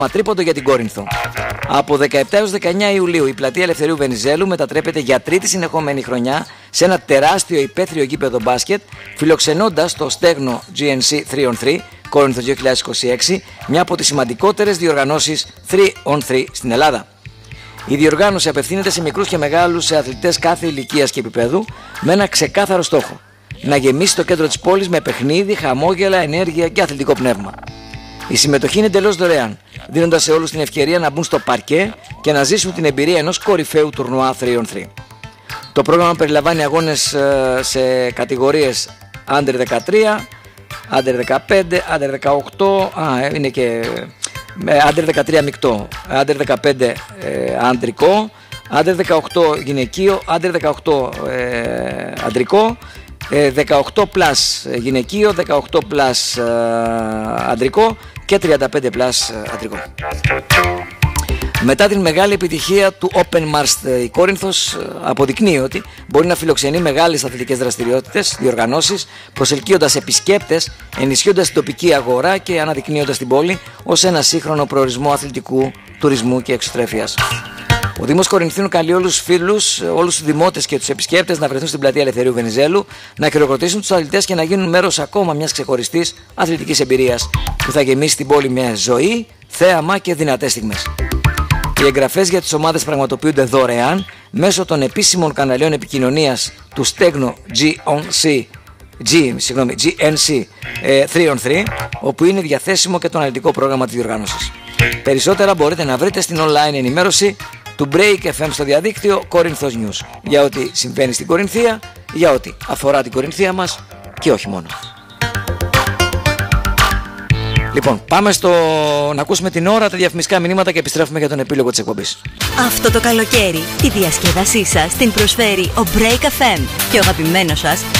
τρίποντο για την Κόρινθο. Από 17 έως 19 Ιουλίου η πλατεία Ελευθερίου Βενιζέλου μετατρέπεται για τρίτη συνεχόμενη χρονιά σε ένα τεράστιο υπαίθριο γήπεδο μπάσκετ, φιλοξενώντας το στέγνο GNC 3on3 Κόρινθος 2026, μια από τις σημαντικότερες διοργανώσεις 3on3 στην Ελλάδα. Η διοργάνωση απευθύνεται σε μικρούς και μεγάλους αθλητές κάθε ηλικίας και επίπεδου, με ένα ξεκάθαρο στόχο: να γεμίσει το κέντρο της πόλης με παιχνίδι, χαμόγελα, ενέργεια και αθλητικό πνεύμα. Η συμμετοχή είναι εντελώς δωρεάν, δίνοντας σε όλους την ευκαιρία να μπουν στο παρκέ και να ζήσουν την εμπειρία ενός κορυφαίου τουρνουά 3on3. Το πρόγραμμα περιλαμβάνει αγώνες σε κατηγορίες Under 13, Under 15, Under 18, είναι και Under 13 μεικτό, Under 15 αντρικό, Under 18 γυναικείο, Under 18 αντρικό, 18 plus γυναικείο, 18 plus αντρικό και 35 plus αντρικό. Μετά την μεγάλη επιτυχία του Open Mars, η Κόρινθος αποδεικνύει ότι μπορεί να φιλοξενεί μεγάλες αθλητικές δραστηριότητες, διοργανώσεις, προσελκύοντας επισκέπτες, ενισχύοντας την τοπική αγορά και αναδεικνύοντας την πόλη ως ένα σύγχρονο προορισμό αθλητικού τουρισμού και εξωστρέφειας. Ο Δήμος Κορινθίων καλεί όλους τους φίλους, όλους τους δημότες και τους επισκέπτες να βρεθούν στην πλατεία Ελευθερίου Βενιζέλου, να χειροκροτήσουν τους αθλητές και να γίνουν μέρος ακόμα μιας ξεχωριστής αθλητικής εμπειρίας που θα γεμίσει την πόλη με ζωή, θέαμα και δυνατές στιγμές. Οι εγγραφές για τις ομάδες πραγματοποιούνται δωρεάν μέσω των επίσημων καναλιών επικοινωνίας του στέγνου GNC 3on3, όπου είναι διαθέσιμο και το αναλυτικό πρόγραμμα της διοργάνωσης. Περισσότερα μπορείτε να βρείτε στην online ενημέρωση του Break FM στο διαδίκτυο Corinthos News, για ό,τι συμβαίνει στην Κορινθία, για ό,τι αφορά την Κορινθία μας και όχι μόνο. Λοιπόν, πάμε να ακούσουμε την ώρα, τα διαφημιστικά μηνύματα και επιστρέφουμε για τον επίλογο της εκπομπής. Αυτό το καλοκαίρι τη διασκέδασή σας την προσφέρει ο Break FM και ο αγαπημένος σας